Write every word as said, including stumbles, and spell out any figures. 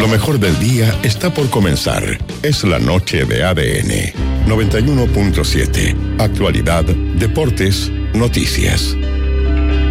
Lo mejor del día está por comenzar. Es la noche de A D N. noventa y uno punto siete. Actualidad, deportes, noticias.